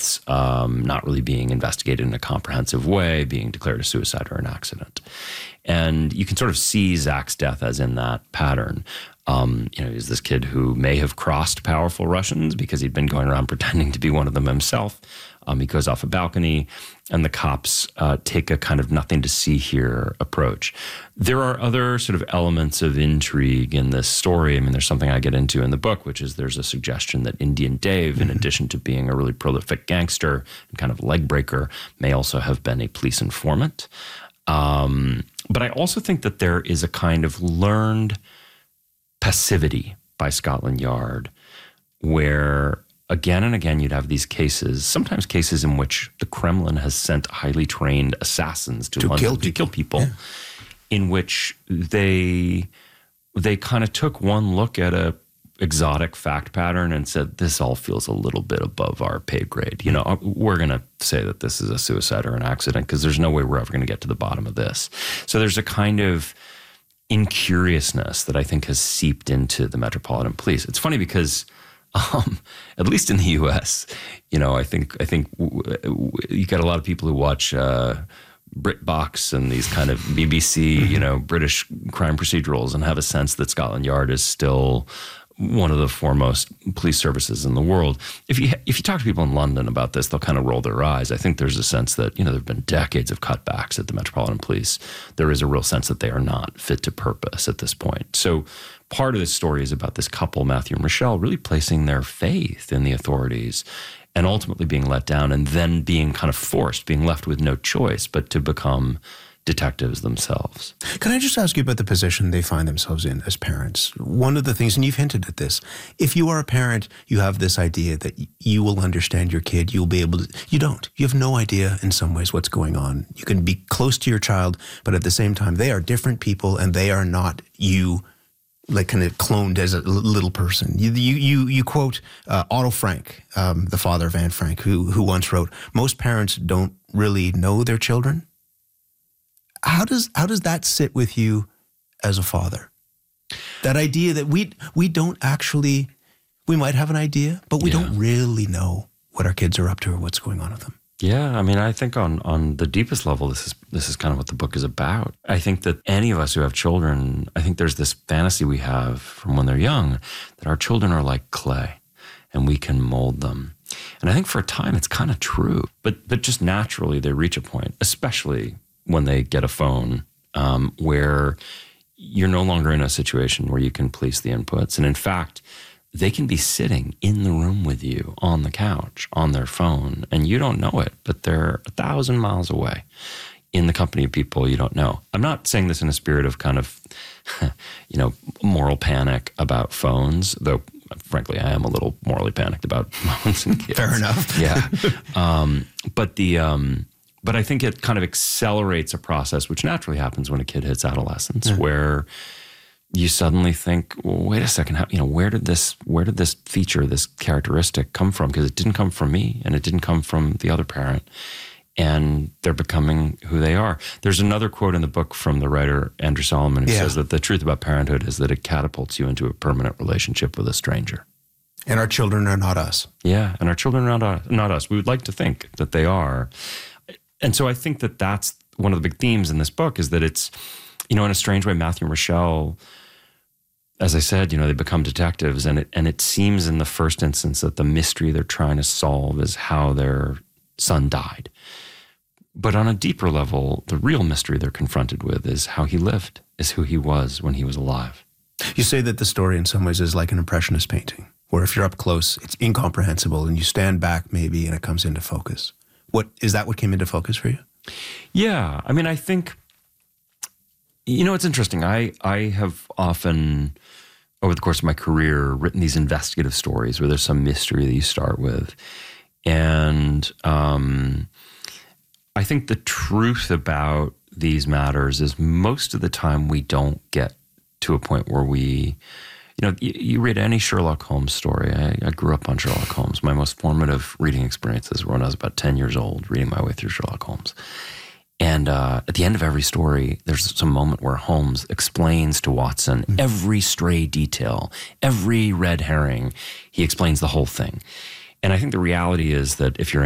deaths not really being investigated in a comprehensive way, being declared a suicide or an accident. And you can sort of see Zach's death as in that pattern. He's this kid who may have crossed powerful Russians because he'd been going around pretending to be one of them himself. He goes off a balcony, and the cops take a kind of nothing to see here approach. There are other sort of elements of intrigue in this story. I mean, there's something I get into in the book, which is there's a suggestion that Indian Dave, in addition to being a really prolific gangster and kind of leg breaker, may also have been a police informant. But I also think that there is a kind of learned passivity by Scotland Yard where again and again you'd have these cases, sometimes cases in which the Kremlin has sent highly trained assassins to London to kill people, in which they kind of took one look at a exotic fact pattern and said, this all feels a little bit above our pay grade. We're going to say that this is a suicide or an accident because there's no way we're ever going to get to the bottom of this. So there's a kind of incuriousness that I think has seeped into the Metropolitan Police. It's funny because at least in the U.S., I think you got a lot of people who watch BritBox and these kind of BBC, British crime procedurals and have a sense that Scotland Yard is still one of the foremost police services in the world. If you talk to people in London about this, they'll kind of roll their eyes. I think there's a sense that, there have been decades of cutbacks at the Metropolitan Police. There is a real sense that they are not fit to purpose at this point. So part of this story is about this couple, Matthew and Rochelle, really placing their faith in the authorities and ultimately being let down and then being kind of forced, being left with no choice but to become detectives themselves. Can I just ask you about the position they find themselves in as parents? One of the things, and you've hinted at this, if you are a parent, you have this idea that you will understand your kid, you'll be able to, you don't. You have no idea in some ways what's going on. You can be close to your child, but at the same time, they are different people and they are not you, like kind of cloned as a little person. You quote Otto Frank, the father of Anne Frank, who once wrote, most parents don't really know their children. How does that sit with you as a father? That idea that we don't actually, we might have an idea, but we don't really know what our kids are up to or what's going on with them. Yeah, I mean, I think on the deepest level, this is kind of what the book is about. I think that any of us who have children, I think there's this fantasy we have from when they're young that our children are like clay and we can mold them. And I think for a time it's kind of true, but just naturally they reach a point, especially when they get a phone, where you're no longer in a situation where you can police the inputs. And in fact, they can be sitting in the room with you on the couch, on their phone, and you don't know it, but they're 1,000 miles away in the company of people you don't know. I'm not saying this in a spirit of kind of, moral panic about phones, though frankly, I am a little morally panicked about phones and kids. Fair enough. Yeah. But I think it kind of accelerates a process which naturally happens when a kid hits adolescence, where you suddenly think, well, wait a second, where did this feature, this characteristic come from? Because it didn't come from me and it didn't come from the other parent. And they're becoming who they are. There's another quote in the book from the writer Andrew Solomon who says that the truth about parenthood is that it catapults you into a permanent relationship with a stranger. And our children are not us. Yeah, and our children are not us. We would like to think that they are. And so I think that that's one of the big themes in this book is that it's, in a strange way, Matthew and Rochelle, as I said, they become detectives, and it seems in the first instance that the mystery they're trying to solve is how their son died. But on a deeper level, the real mystery they're confronted with is how he lived, is who he was when he was alive. You say that the story in some ways is like an impressionist painting, where if you're up close, it's incomprehensible, and you stand back maybe and it comes into focus. Is that what came into focus for you? Yeah. I mean, I think, it's interesting. I have often, over the course of my career, written these investigative stories where there's some mystery that you start with. And I think the truth about these matters is most of the time we don't get to a point where we, you read any Sherlock Holmes story. I grew up on Sherlock Holmes. My most formative reading experiences were when I was about 10 years old, reading my way through Sherlock Holmes. And at the end of every story, there's some moment where Holmes explains to Watson every stray detail, every red herring. He explains the whole thing. And I think the reality is that if you're